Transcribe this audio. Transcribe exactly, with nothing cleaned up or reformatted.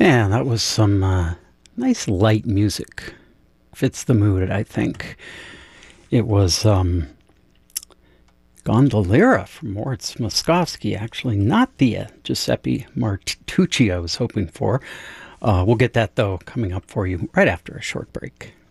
Yeah, that was some uh, nice light music. Fits the mood, I think. It was um, Gondoliera from Moritz Moskowski, actually, not the uh, Giuseppe Martucci I was hoping for. Uh, we'll get that, though, coming up for you right after a short break.